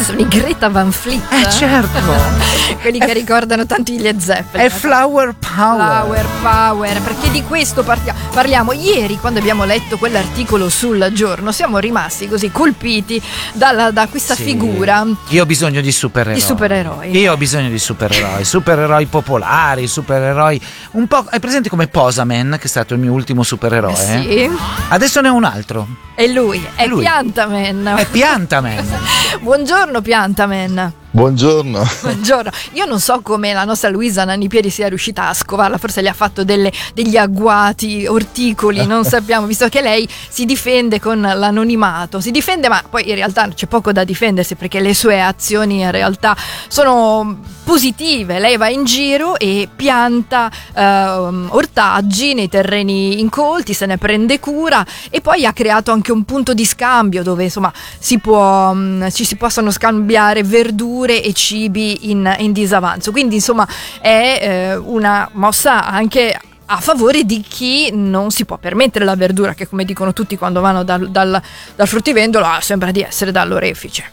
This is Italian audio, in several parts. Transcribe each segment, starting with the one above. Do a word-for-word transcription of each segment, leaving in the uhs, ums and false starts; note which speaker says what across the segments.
Speaker 1: questi sono i Greta Van Fleet.
Speaker 2: Eh certo.
Speaker 1: Quelli che ricordano tanto gli Led Zeppelin.
Speaker 2: È Flower Power.
Speaker 1: Flower Power, perché di questo partia- parliamo. Ieri, quando abbiamo letto quell'articolo sul Giorno, siamo rimasti così colpiti dalla, da questa
Speaker 2: Sì.
Speaker 1: figura.
Speaker 2: Io ho bisogno di supereroi.
Speaker 1: Di supereroi.
Speaker 2: Io ho bisogno di supereroi, supereroi popolari, supereroi. Un po'. Hai presente come Posaman, che è stato il mio ultimo supereroe?
Speaker 1: Sì.
Speaker 2: Adesso ne ho un altro.
Speaker 1: E lui è
Speaker 2: lui.
Speaker 1: Piantaman.
Speaker 2: È Piantaman.
Speaker 1: Buongiorno Piantaman.
Speaker 3: Buongiorno.
Speaker 1: Buongiorno. Io non so come la nostra Luisa Nannipieri sia riuscita a scovarla, forse le ha fatto delle, degli agguati orticoli, non sappiamo, visto che lei si difende con l'anonimato, si difende, ma poi in realtà c'è poco da difendersi perché le sue azioni in realtà sono positive. Lei va in giro e pianta eh, ortaggi nei terreni incolti, se ne prende cura e poi ha creato anche un punto di scambio dove insomma si può, mh, ci si possono scambiare verdure e cibi in, in disavanzo, quindi insomma è eh, una mossa anche a favore di chi non si può permettere la verdura, che come dicono tutti quando vanno dal, dal, dal fruttivendolo ah, sembra di essere dall'orefice.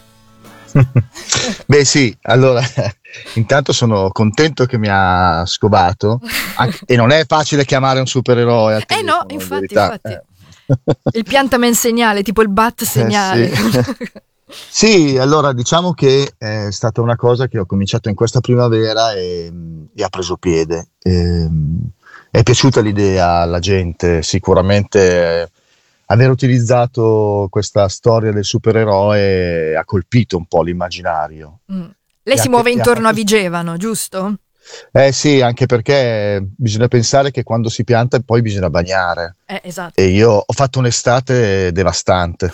Speaker 3: Beh sì, allora intanto sono contento che mi ha scovato, anche, e non è facile chiamare un supereroe al
Speaker 1: Eh
Speaker 3: telefono,
Speaker 1: no,
Speaker 3: in
Speaker 1: infatti,
Speaker 3: verità.
Speaker 1: infatti.
Speaker 3: Eh.
Speaker 1: Il Piantaman segnale, tipo il bat segnale.
Speaker 3: Eh, sì. Sì, allora diciamo che è stata una cosa che ho cominciato in questa primavera e, e ha preso piede. E, è piaciuta l'idea alla gente, sicuramente eh, aver utilizzato questa storia del supereroe ha colpito un po' l'immaginario.
Speaker 1: Mm. Lei
Speaker 3: E
Speaker 1: si
Speaker 3: ha-
Speaker 1: muove
Speaker 3: e ha
Speaker 1: intorno a
Speaker 3: fatto-
Speaker 1: Vigevano, giusto?
Speaker 3: Eh sì, anche perché bisogna pensare che quando si pianta poi bisogna bagnare.
Speaker 1: Eh, esatto.
Speaker 3: E io ho fatto un'estate devastante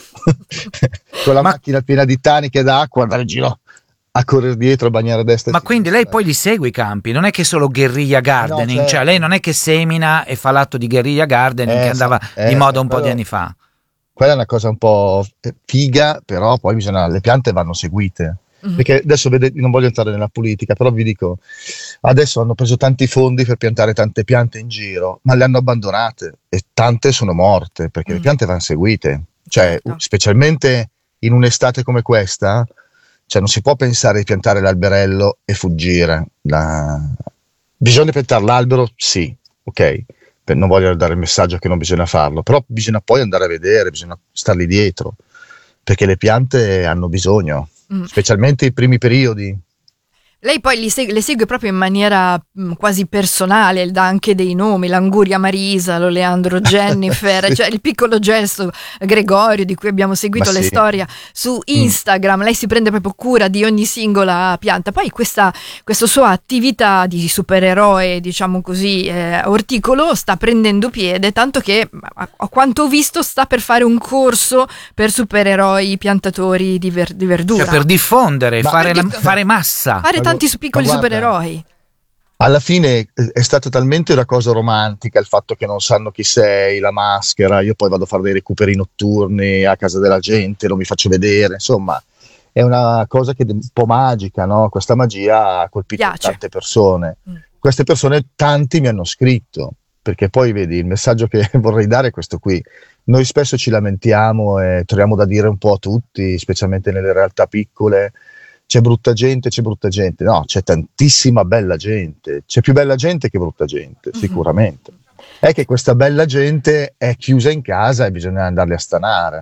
Speaker 3: con la
Speaker 2: Ma-
Speaker 3: macchina piena di taniche d'acqua, andare in giro a correre dietro, a bagnare a destra. e
Speaker 2: Ma
Speaker 3: a
Speaker 2: quindi
Speaker 3: sinistra.
Speaker 2: lei poi li segue i campi, non è che solo guerriglia gardening,
Speaker 3: certo.
Speaker 2: cioè lei non è che semina e fa l'atto di guerriglia gardening
Speaker 3: Eh,
Speaker 2: che andava
Speaker 3: sa- eh,
Speaker 2: di moda un po' di
Speaker 3: quello-
Speaker 2: anni fa.
Speaker 3: Quella è una cosa un po' figa, però poi bisogna, le piante vanno seguite.
Speaker 1: Mm.
Speaker 3: Perché adesso vede, non voglio entrare nella politica, però vi dico, adesso hanno preso tanti fondi per piantare tante piante in giro, ma le hanno abbandonate e tante sono morte perché
Speaker 1: Mm.
Speaker 3: le piante vanno seguite. Cioè,
Speaker 1: Certo.
Speaker 3: specialmente in un'estate come questa, cioè non si può pensare di piantare l'alberello e fuggire. Da- Bisogna piantare l'albero, sì, ok. Per- Non voglio dare il messaggio che non bisogna farlo, però bisogna poi andare a vedere, bisogna starli dietro, perché le piante hanno bisogno,
Speaker 1: Mm.
Speaker 3: specialmente i primi periodi.
Speaker 1: Lei poi li seg- le segue proprio in maniera mh, quasi personale, dà anche dei nomi, l'Anguria Marisa, lo Leandro Jennifer,
Speaker 3: Sì.
Speaker 1: cioè il piccolo gesto Gregorio di cui abbiamo seguito
Speaker 3: Ma
Speaker 1: le
Speaker 3: sì.
Speaker 1: storie su Instagram. Lei si prende proprio cura di ogni singola pianta. Poi questa, questa sua attività di supereroe, diciamo così, eh, orticolo sta prendendo piede, tanto che a, a quanto ho visto sta per fare un corso per supereroi piantatori di, ver- di verdura.
Speaker 2: Cioè per diffondere,
Speaker 3: Ma-
Speaker 2: fare, la-
Speaker 1: Per diff-
Speaker 2: fare massa.
Speaker 1: Fare
Speaker 3: Ma
Speaker 1: tanti
Speaker 3: gu-
Speaker 1: su- piccoli
Speaker 3: ma guarda,
Speaker 1: supereroi.
Speaker 3: Alla fine eh, è stata talmente una cosa romantica il fatto che non sanno chi sei, la maschera, io poi vado a fare dei recuperi notturni a casa della gente, lo mi faccio vedere, insomma è una cosa che è un po' magica, no? Questa magia ha colpito
Speaker 1: Piace.
Speaker 3: tante persone.
Speaker 1: Mm.
Speaker 3: Queste persone, tanti mi hanno scritto, perché poi vedi, il messaggio che vorrei dare è questo qui. Noi spesso ci lamentiamo e troviamo da dire un po' a tutti, specialmente nelle realtà piccole. C'è brutta gente, c'è brutta gente. No, c'è tantissima bella gente. C'è più bella gente che brutta gente,
Speaker 1: Mhm.
Speaker 3: sicuramente. È che questa bella gente è chiusa in casa e bisogna andarli a stanare.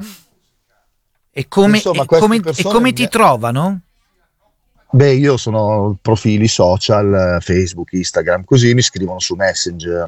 Speaker 2: E come,
Speaker 3: Insomma,
Speaker 2: e
Speaker 3: queste
Speaker 2: come- e
Speaker 3: persone
Speaker 2: come
Speaker 3: mi-
Speaker 2: ti trovano?
Speaker 3: Beh, io sono profili social, eh, Facebook, Instagram, così mi scrivono su Messenger.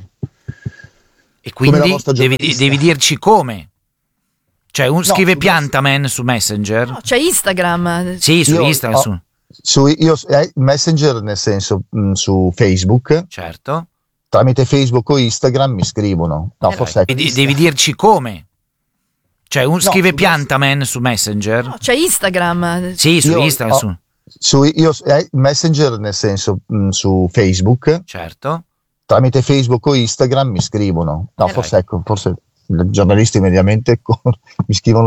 Speaker 2: E
Speaker 3: Come la
Speaker 2: quindi
Speaker 3: vostra
Speaker 2: devi,
Speaker 3: giornalista.
Speaker 2: devi dirci come. Cioè, un,
Speaker 3: No,
Speaker 2: scrive
Speaker 3: su
Speaker 2: Piantaman su Messenger?
Speaker 1: No, c'è Instagram.
Speaker 2: Sì, su
Speaker 3: Io
Speaker 2: Instagram,
Speaker 3: ho-
Speaker 2: su-
Speaker 3: Su, io, eh, Messenger nel senso mh, su Facebook,
Speaker 2: certo.
Speaker 3: tramite Facebook o Instagram mi scrivono. No,
Speaker 1: Eh,
Speaker 3: forse
Speaker 2: Devi,
Speaker 3: ecco,
Speaker 2: devi dirci come. Cioè, un,
Speaker 3: No,
Speaker 2: scrive
Speaker 3: su
Speaker 2: Piantaman su Messenger?
Speaker 1: No, c'è Instagram.
Speaker 2: Sì, su
Speaker 3: io
Speaker 2: Instagram,
Speaker 3: ho-
Speaker 2: su,
Speaker 3: su io, eh, Messenger nel senso mh, su Facebook,
Speaker 2: certo.
Speaker 3: tramite Facebook o Instagram mi scrivono. No,
Speaker 1: Eh,
Speaker 3: forse ecco, forse i giornalisti mediamente con- mi scrivono